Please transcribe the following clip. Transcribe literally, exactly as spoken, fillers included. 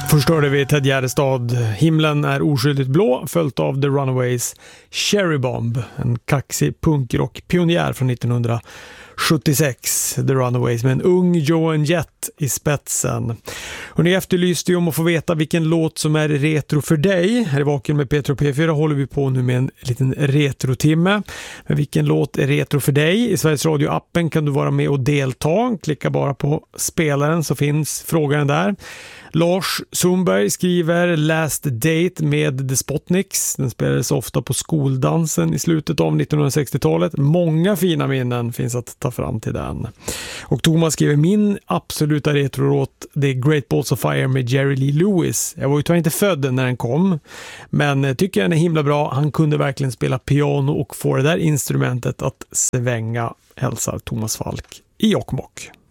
Först hörde vi Ted Gärdestad, Himlen är oskyldigt blå, följt av The Runaways Cherry Bomb, en kaxig punkrock-pionjär från nittonhundrasjuttiosex, The Runaways, med en ung Joan Jett i spetsen. Och ni efterlyste ju om att få veta vilken låt som är retro för dig. Här i Vaken med Petro P fyra håller vi på nu med en liten retrotimme. Men vilken låt är retro för dig? I Sveriges Radio-appen kan du vara med och delta. Klicka bara på spelaren så finns frågan där. Lars Sundberg skriver Last Date med The Spotniks. Den spelades ofta på skoldansen i slutet av nittonhundrasextiotalet. Många fina minnen finns att ta fram till den. Och Thomas skriver min absoluta retrolåt, det är Great Balls of Fire med Jerry Lee Lewis. Jag var ju tyvärr inte född när den kom, men tycker den är himla bra. Han kunde verkligen spela piano och få det där instrumentet att svänga, hälsar Thomas Falk i Jokkmokk.